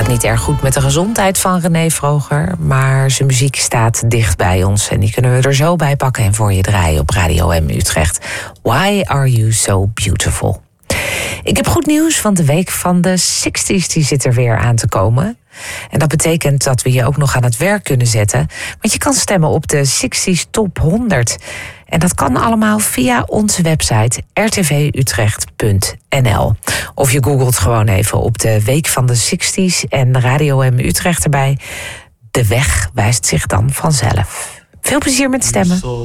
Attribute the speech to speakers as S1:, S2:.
S1: gaat niet erg goed met de gezondheid van René Vroger, maar zijn muziek staat dicht bij ons en die kunnen we er zo bij pakken en voor je draaien op Radio M Utrecht. Why Are You So Beautiful? Ik heb goed nieuws, want de week van de 60s die zit er weer aan te komen. En dat betekent dat we je ook nog aan het werk kunnen zetten, want je kan stemmen op de 60s Top 100. En dat kan allemaal via onze website rtvutrecht.nl. Of je googelt gewoon even op de week van de 60s en Radio M Utrecht erbij. De weg wijst zich dan vanzelf. Veel plezier met stemmen.